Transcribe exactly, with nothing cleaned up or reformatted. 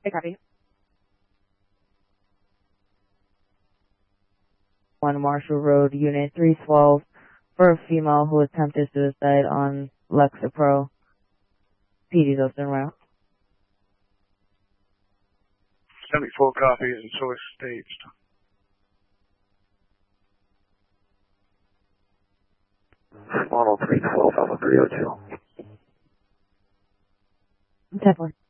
Hey, copy. one Marshall Road, Unit three twelve, for a female who attempted suicide on Lexapro. P D's Austin route. seventy-four copies and source staged. one oh three twelve, Alpha three oh two. ten four.